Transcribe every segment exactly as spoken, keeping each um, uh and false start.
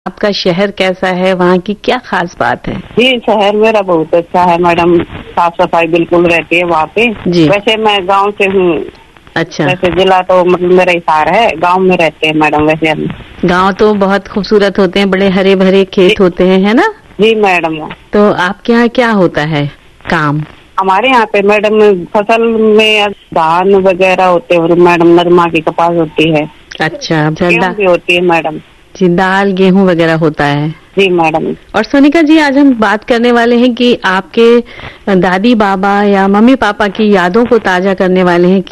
आपका शहर कैसा है, वहाँ की क्या खास बात है? जी, शहर मेरा बहुत अच्छा है मैडम, साफ सफाई बिल्कुल रहती है वहाँ पे। जी। वैसे मैं गांव से हूँ। अच्छा। वैसे जिला तो मतलब मेरा हिसार है, गांव में रहते हैं मैडम। वैसे हम गांव तो बहुत खूबसूरत होते हैं, बड़े हरे भरे खेत होते हैं, है ना? जी मैडम। तो आपके यहाँ क्या होता है काम? हमारे यहाँ पे मैडम फसल में धान वगैरह होते हैं मैडम, नरमा की कपास होती है। अच्छा। गेहूं भी होती है मैडम। जी, दाल गेहूं वगैरह होता है। जी मैडम। और सोनिका जी, आज हम बात करने वाले हैं कि आपके दादी बाबा या मम्मी पापा की यादों को ताजा करने वाले हैं।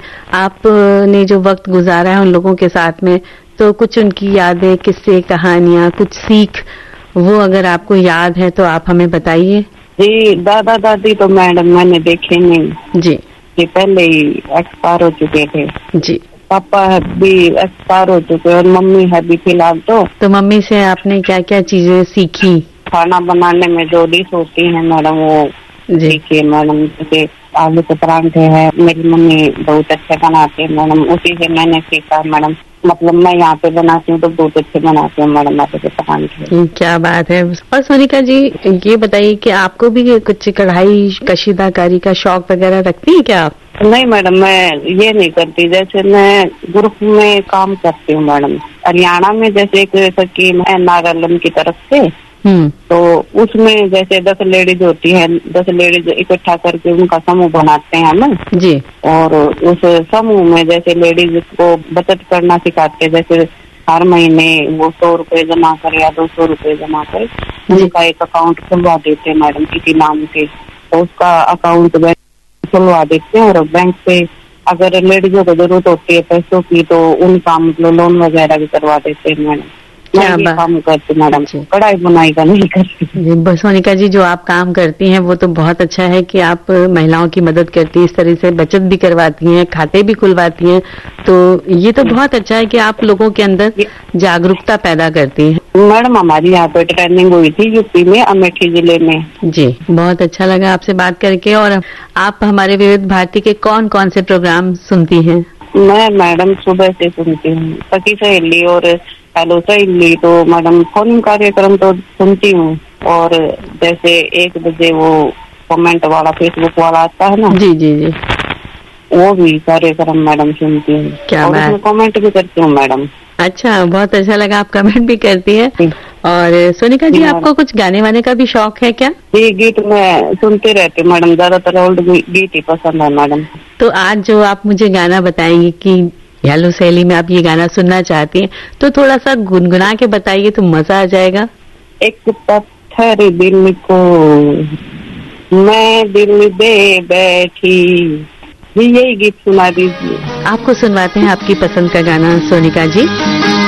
आपने जो वक्त गुजारा है उन लोगों के साथ में, तो कुछ उनकी यादें, किस्से, कहानियां, कुछ सीख, वो अगर आपको याद है तो आप हमें बताइए। जी, दादा दादी तो मैडम मैंने देखे नहीं जी। जी, पहले ही एक्सपायर हो चुके थे। जी। पापा भी एक्सपायर हो चुके और मम्मी है भी फिलहाल। तो तो मम्मी से आपने क्या क्या चीजें सीखी? खाना बनाने में जो डिश होती है मैडम, वो सीखी मैडम। जैसे आलू के परांठे है, मेरी मम्मी बहुत अच्छे बनाती है मैडम, उसी से मैंने सीखा मैडम। मतलब मैं यहाँ पे बनाती हूँ तो बहुत अच्छे बनाती हूँ मैडम आलू के परांठे। क्या बात है। और सोनिका जी, ये बताइए कि आपको भी कुछ कढ़ाई कशीदाकारी का शौक वगैरह रखती है क्या आप? नहीं मैडम, मैं ये नहीं करती। जैसे मैं ग्रुप में काम करती हूँ मैडम, हरियाणा में। जैसे एक स्कीम है नागालैंड की तरफ से, तो उसमें जैसे दस लेडीज होती है, दस लेडीज इकट्ठा करके उनका समूह बनाते हैं हम जी। और उस समूह में जैसे लेडीज को बचत करना सिखाते हैं। जैसे हर महीने वो सौ रुपए जमा करे या दो सौ रुपए जमा करे, उनका एक अकाउंट खुलवा देते हैं मैडम किसी नाम से। तो उसका अकाउंट खुलवा देते हैं और बैंक से अगर लेडीजों को जरूरत होती है पैसों की तो उनका मतलब लोन वगैरह भी करवा देते हैं मैडम। क्या मैं काम करती मैडम, कढ़ाई बुनाई का नहीं करती। सोनिका जी, जो आप काम करती हैं वो तो बहुत अच्छा है कि आप महिलाओं की मदद करती हैं, इस तरह से बचत भी करवाती हैं, खाते भी खुलवाती हैं। तो ये तो बहुत अच्छा है कि आप लोगों के अंदर जागरूकता पैदा करती हैं। मैडम हमारी यहाँ पे ट्रेनिंग हुई थी यूपी में, अमेठी जिले में। जी, बहुत अच्छा लगा आपसे बात करके। और आप हमारे विविध भारती के कौन कौन से प्रोग्राम सुनती हैं? मैं मैडम सुबह से सुनती हूँ, सखी सहेली और हेलो सहेली। तो मैडम फोन कार्यक्रम तो सुनती हूँ, और जैसे एक बजे वो कमेंट वाला फेसबुक वाला आता है ना, जी जी जी, वो भी कार्यक्रम मैडम सुनती हूँ। क्या और उसमें कमेंट भी करती हूँ मैडम। अच्छा, बहुत अच्छा लगा, आप कमेंट भी करती है। और सोनिका जी, आपको कुछ गाने वाने का भी शौक है क्या? जी, गीत मैं सुनती रहती हूँ मैडम, ज्यादातर ओल्ड गीत ही पसंद है मैडम। तो आज जो आप मुझे गाना बताएंगे कि हेलो सहेली में आप ये गाना सुनना चाहती हैं, तो थोड़ा सा गुनगुना के बताइए तो मजा आ जाएगा। एक पत्थर दिल को मैं दिल दे बैठी, यही गीत सुना दीजिए। आपको सुनवाते हैं आपकी पसंद का गाना सोनिका जी।